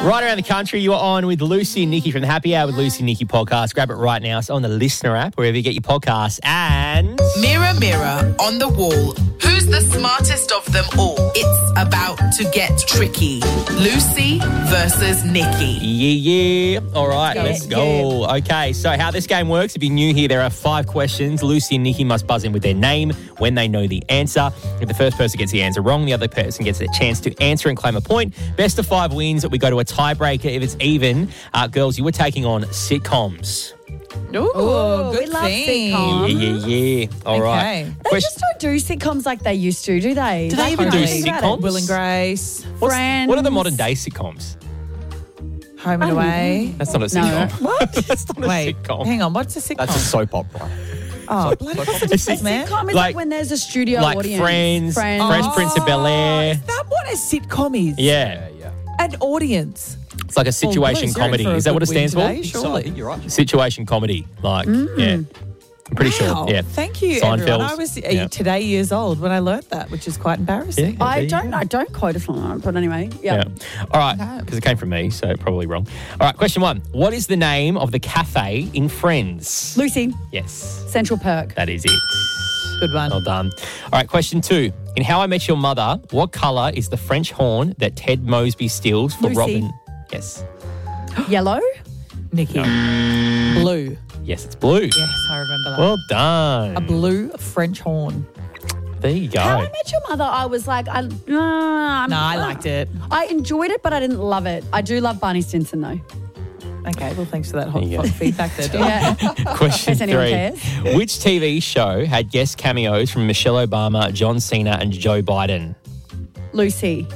Right around the country, you are on with Lucy and Nikki from the Happy Hour with Lucy and Nikki podcast. Grab it right now. It's on the Listener app, wherever you get your podcasts. And... Mirror, mirror on the wall. Who's the smartest of them all? It's about to get tricky. Lucy versus Nikki. Yeah. All right, let's go. Okay, so how this game works, if you're new here, there are 5 questions. Lucy and Nikki must buzz in with their name when they know the answer. If the first person gets the answer wrong, the other person gets a chance to answer and claim a point. Best of 5 wins. We go to a tiebreaker if it's even. Girls, you were taking on sitcoms. Ooh, we love sitcoms. Yeah. All right. They just don't do sitcoms like they used to, do they? Do they even do Think about sitcoms? it. Will and Grace, Friends. What are the modern day sitcoms? Home and Away. That's not a sitcom. What? That's not a Wait, sitcom. hang on. What's a sitcom? That's a soap opera. Oh, bloody what's a difference, man? Sitcom is like when there's a studio Like audience. Friends, Fresh Prince of Bel-Air. Is that what a sitcom is? Yeah. An audience. It's like a situation Blue's going comedy. for a Is that what it good win stands for? today, So I surely. think you're right. Situation comedy. Like, yeah. I'm pretty Wow. sure. Yeah. Thank you, Seinfeld. everyone. I was today years old when I learnt that, which is quite embarrassing. Yeah. I don't quote it on it, but anyway. Yeah. All right, because it came from me, so probably wrong. All right, question 1. What is the name of the cafe in Friends? Lucy, Yes, Central Perk. that is it. Good one. Well done. All right, question 2. In How I Met Your Mother, what colour is the French horn that Ted Mosby steals for Lucy. Robin? Yes. Yellow. Nikki. Blue. Yes, it's blue. Yes, I remember that. Well done. A blue French horn. There you go. How I Met Your Mother, I was like, I liked it. I enjoyed it, but I didn't love it. I do love Barney Stinson, though. Okay, well, thanks for that hot, There you hot go. feedback there, Dom. Yeah. Question In case anyone 3. cares. Which TV show had guest cameos from Michelle Obama, John Cena and Joe Biden? Lucy.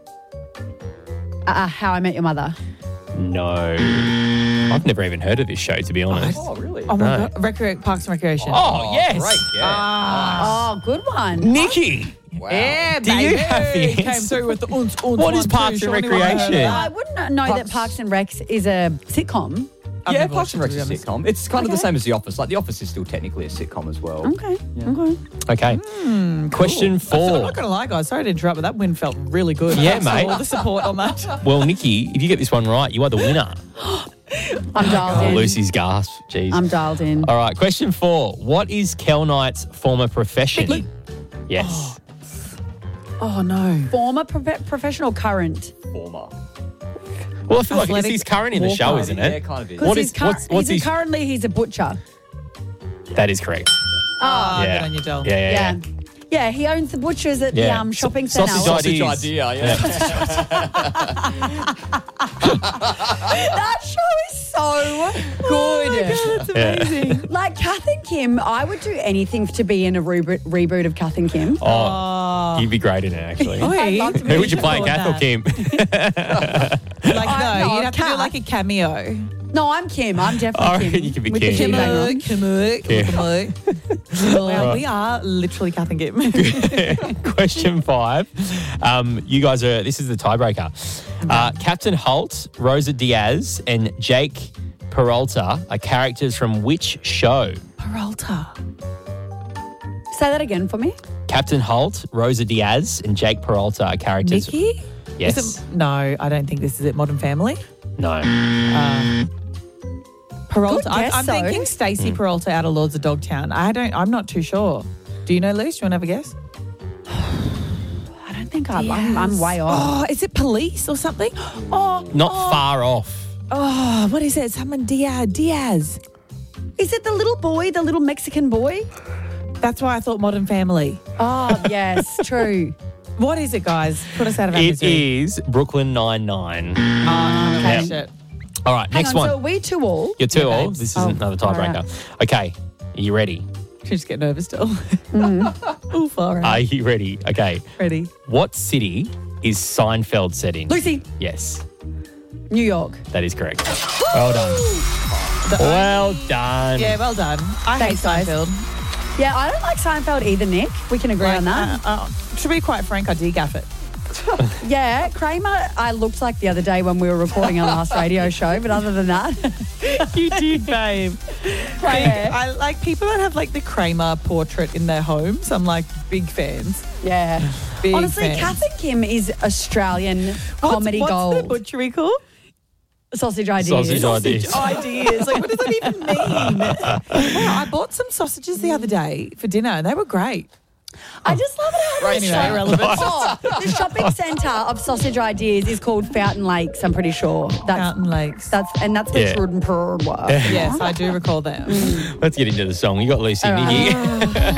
How I Met Your Mother. No. I've never even heard of this show, to be honest. Oh, really? Oh, my No. God. Parks and Recreation. Oh, yes. Great, yeah. Oh, good one. Nikki. Wow. Yeah, Do you have the Came answer? through with the uns. What is Parks and Recreation? I wouldn't know that Parks and Recs is a sitcom. I've Yeah, never Parks and watched Rec it, is to a be sitcom. It's kind of the Okay. same as The Office. Like, The Office is still technically a sitcom as well. Okay. Okay. Question I'm 4. not going to lie, guys. Sorry to interrupt, but that win felt really good. Yeah, Thanks for mate. all the support on that. Well, Nikki, if you get this one right, you are the winner. I'm dialed in. Lucy's gasp. Jeez. I'm dialed in. All right. Question 4. What is Kel Knight's former profession? Nikki. Yes. Oh, no. Former professional current. Former. Well, I feel like Athletic he's current in the show, walker. isn't Yeah, it? kind of is. What He's is what's his? currently he's a butcher. That is correct. Oh, Yeah. good on you, doll. Yeah. Yeah, he owns the butchers at Yeah. the shopping Sausage centre. ideas. idea, yeah. That show is so good. That's amazing. Like Kath and Kim, I would do anything to be in a reboot of Kath and Kim. Oh, you'd be great in it, actually. I'd love to be. Who would you play, Love Kath or that. Kim? Like, no, no, you'd have to do Kath. like a cameo. No, I'm Kim. I'm Oh, definitely Kim. you can be With Kim. the G-bag on. Well, we are literally Kath and Kim. Question 5. You guys are. This is the tiebreaker. Captain Holt, Rosa Diaz, and Jake Peralta are characters from which show? Peralta. Say that again for me. Captain Holt, Rosa Diaz, and Jake Peralta are characters. Nikki? Yes. Is it, no, I don't think this is it. Modern Family. No. Peralta. Good guess, I'm though. thinking Stacey Peralta out of Lords of Dogtown. I'm not too sure. Do you know, Luce? Do you want to have a guess? I don't think I'm way off. Oh, is it Police or something? Oh, Not far off. oh, what is it? Someone Diaz. Is it the little boy, the little Mexican boy? That's why I thought Modern Family. Oh, yes, true. What is it, guys? Put us out of our It misery. is Brooklyn Nine-Nine. Okay. Yeah. All right, Hang next on, one. so are we 2 all? You're 2 Yeah, all. babes. This isn't another all tiebreaker. Okay, are you ready? Just get nervous still. Oh, far out. Are you ready? Okay. Ready? What city is Seinfeld set in? Lucy, Yes, New York. that is correct. Well done. Well done. Yeah, well done. I Thanks, hate guys. Seinfeld. Yeah, I don't like Seinfeld either, Nick. We can agree on that. To be quite frank, I degaff it. Yeah, Kramer, I looked like the other day when we were recording our last radio show, but other than that, You did, babe. yeah. I like people that have like the Kramer portrait in their homes. I'm like big fans. Yeah. Big Honestly, fans. Kath and Kim is Australian comedy what's gold. the butchery called? Sausage ideas. Sausage ideas. Ideas. Like, what does that even mean? Wow, I bought some sausages the other day for dinner and they were great. I just love it how Right, they anyway, shop. irrelevant. Oh, the shopping centre of sausage ideas is called Fountain Lakes, I'm pretty sure. Fountain Lakes. That's where Yeah. Trudenperg were. Yes, I do recall them. Let's get into the song. You got Lucy and Nikki.